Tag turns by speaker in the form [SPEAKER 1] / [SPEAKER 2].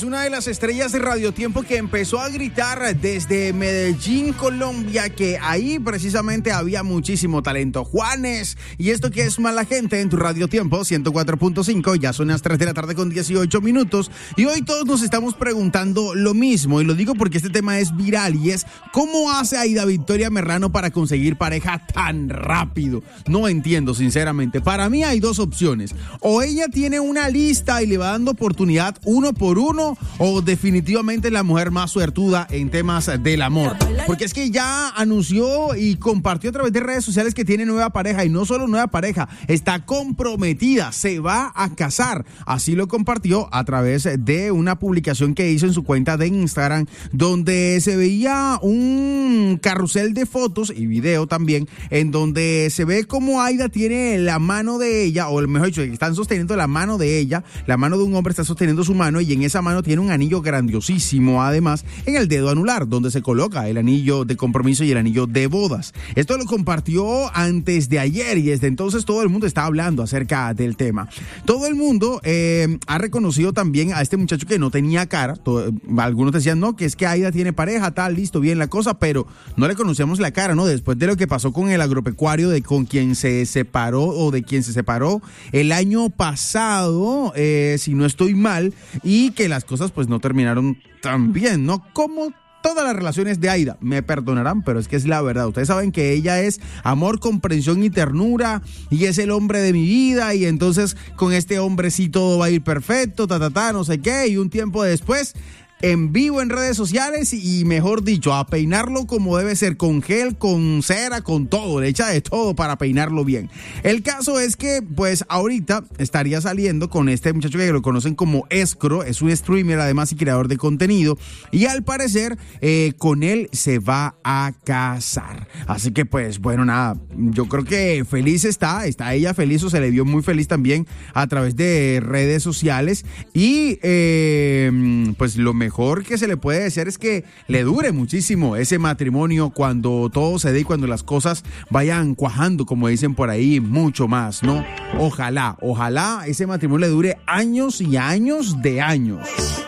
[SPEAKER 1] es una de las estrellas de Radio Tiempo que empezó a gritar desde Medellín, Colombia, que ahí precisamente había muchísimo talento. Juanes, y esto que es Mala Gente en tu Radio Tiempo 104.5, ya son las 3 de la tarde con 18 minutos, y hoy todos nos estamos preguntando lo mismo, y lo digo porque este tema es viral, y es ¿cómo hace Aida Victoria Merlano para conseguir pareja tan rápido? No entiendo, sinceramente. Para mí hay dos opciones: o ella tiene una lista y le va dando oportunidad uno por uno, o definitivamente la mujer más suertuda en temas del amor, porque es que ya anunció y compartió a través de redes sociales que tiene nueva pareja, y no solo nueva pareja, está comprometida, se va a casar. Así lo compartió a través de una publicación que hizo en su cuenta de Instagram, donde se veía un carrusel de fotos y video también, en donde se ve como Aida tiene la mano de ella, o mejor dicho, están sosteniendo la mano de ella, la mano de un hombre está sosteniendo su mano, y en esa mano tiene un anillo grandiosísimo, además, en el dedo anular, donde se coloca el anillo de compromiso y el anillo de bodas. Esto lo compartió antes de ayer, y desde entonces todo el mundo está hablando acerca del tema. Todo el mundo ha reconocido también a este muchacho que no tenía cara. Algunos decían, no, que es que Aida tiene pareja, tal, listo, bien la cosa, pero no le conocíamos la cara, ¿no? Después de lo que pasó con el agropecuario, con quien se separó, o de quien se separó el año pasado, si no estoy mal, y que las cosas pues no terminaron tan bien, ¿no? Como todas las relaciones de Aida, me perdonarán, pero es que es la verdad. Ustedes saben que ella es amor, comprensión y ternura, y es el hombre de mi vida, y entonces con este hombre sí todo va a ir perfecto, no sé qué, y un tiempo después, en vivo en redes sociales, y mejor dicho, a peinarlo como debe ser, con gel, con cera, con todo, le echa de todo para peinarlo bien. El caso es que pues ahorita estaría saliendo con este muchacho que lo conocen como Escro, es un streamer además y creador de contenido, y al parecer con él se va a casar. Así que pues bueno, nada, yo creo que feliz está ella feliz, o se le vio muy feliz también a través de redes sociales, y pues lo mejor que se le puede decir es que le dure muchísimo ese matrimonio, cuando todo se dé y cuando las cosas vayan cuajando, como dicen por ahí, mucho más, ¿no? Ojalá ese matrimonio le dure años y años de años.